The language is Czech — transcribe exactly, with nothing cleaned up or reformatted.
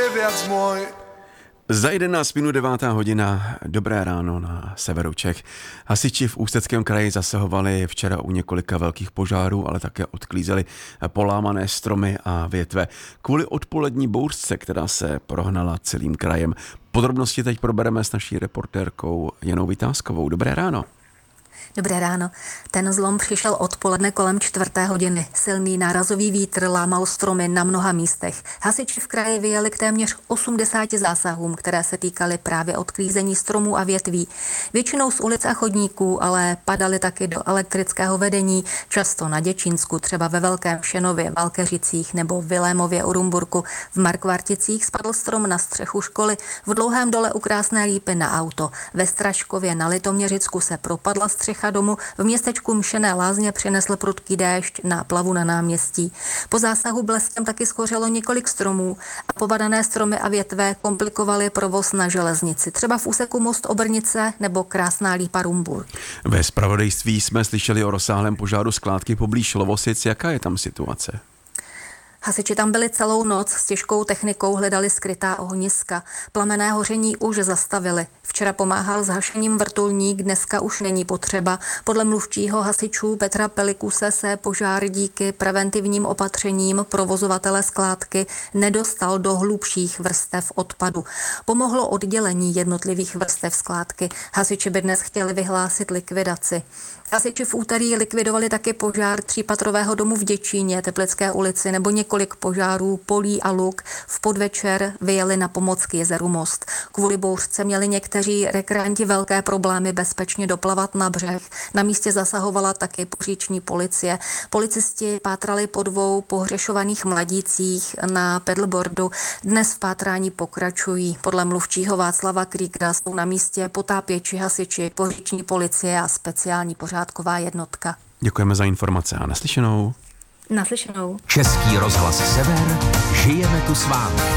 viac môj. Za jedenáct minut devátá hodina, dobré ráno na severu Čech. Hasiči v Ústeckém kraji zasahovali včera u několika velkých požárů, ale také odklízeli polámané stromy a větve. Kvůli odpolední bouřce, která se prohnala celým krajem. Podrobnosti teď probereme s naší reportérkou Janou Vytázkovou. Dobré ráno. Dobré ráno. Ten zlom přišel odpoledne kolem čtvrté hodiny. Silný nárazový vítr lámal stromy na mnoha místech. Hasiči v kraji vyjeli k téměř osmdesáti zásahům, které se týkaly právě odklízení stromů a větví. Většinou z ulic a chodníků, ale padaly taky do elektrického vedení, často na Děčínsku, třeba ve Velkém Šenově, Valkeřicích nebo Vilémově u Rumburku. V Markvarticích spadl strom na střechu školy, v Dlouhém dole u Krásné Lípy na auto. Ve Straškově na Litoměřicku se propadla střecha domu, v městečku Mšené Lázně přinesl prudký déšť na plavu na náměstí. Po zásahu bleskem taky schořelo několik stromů a povadané stromy a větve komplikovaly provoz na železnici, třeba v úseku Most Obrnice nebo Krásná Lípa Rumburk. Ve zpravodajství jsme slyšeli o rozsáhlém požáru skládky poblíž Lovosic. Jaká je tam situace? Hasiči tam byli celou noc, s těžkou technikou hledali skrytá ohniska. Plamenné hoření už zastavili. Včera pomáhal s hašením vrtulník, dneska už není potřeba. Podle mluvčího hasičů Petra Pelikuse se požár díky preventivním opatřením provozovatele skládky nedostal do hlubších vrstev odpadu. Pomohlo oddělení jednotlivých vrstev skládky. Hasiči by dnes chtěli vyhlásit likvidaci. Hasiči v úterý likvidovali taky požár třípatrového domu v Děčíně, Teplické ulici nebo několik požárů polí a luk. V podvečer vyjeli na pomoc k jezeru Most. Kvůli bouřce měli někteří rekreanti velké problémy bezpečně doplavat na břeh. Na místě zasahovala taky poříční policie. Policisti pátrali po dvou pohřešovaných mladících na pedalboardu. Dnes v pátrání pokračují. Podle mluvčího Václava Krígra jsou na místě potápěči, hasiči, poříční policie a speciální pořádková jednotka. Děkujeme za informace a naslyšenou. Naslyšenou. Český rozhlas Sever, žijeme tu s vámi.